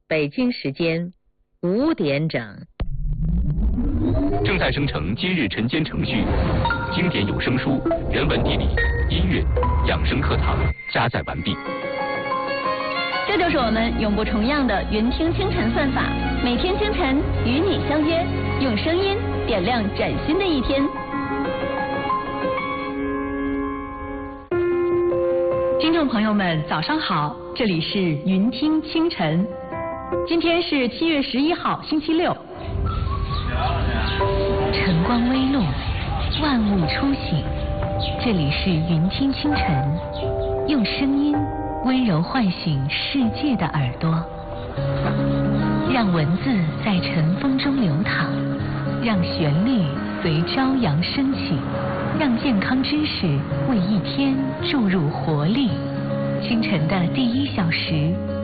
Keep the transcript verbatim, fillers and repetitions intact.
北京时间五点整。 正在生成今日晨间程序，经典有声书、人文地理、音乐、养生课堂加载完毕。 这就是我们永不重样的云听清晨算法，每天清晨与你相约，用声音点亮崭新的一天。 听众朋友们，早上好，这里是云听清晨。今天是七月十一号，星期六。 晨光微露，万物初醒。这里是云听清晨，用声音温柔唤醒世界的耳朵，让文字在晨风中流淌，让旋律随朝阳升起，让健康知识为一天注入活力。清晨的第一小时，